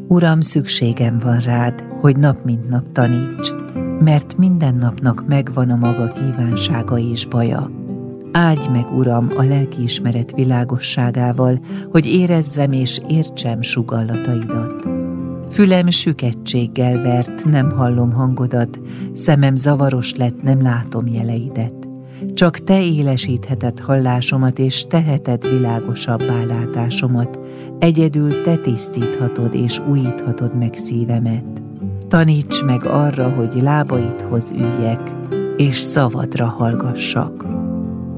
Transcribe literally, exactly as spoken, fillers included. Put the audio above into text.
Uram, szükségem van rád, hogy nap mint nap taníts, mert minden napnak megvan a maga kívánsága és baja. Áldj meg, Uram, a lelkiismeret világosságával, hogy érezzem és értsem sugallataidat. Fülem süketséggel vert, nem hallom hangodat, szemem zavaros lett, nem látom jeleidet. Csak te élesítheted hallásomat, és teheted világosabbá látásomat. Egyedül te tisztíthatod és újíthatod meg szívemet. Taníts meg arra, hogy lábaidhoz üljek, és szavadra hallgassak.